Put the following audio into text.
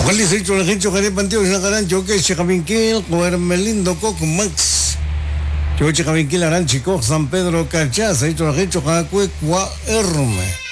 Ojalá se hecho la gente que panteo en la garancho que se caminquil, Melindo Coco Max. Yo che caminquil aranchico San Pedro Cachá, se hecho la gente que cua Herme.